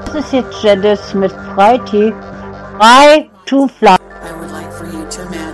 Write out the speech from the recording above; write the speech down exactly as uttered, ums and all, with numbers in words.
Das ist jetzt Janice mit Freitag. Fly to Fly. I would like for you to imagine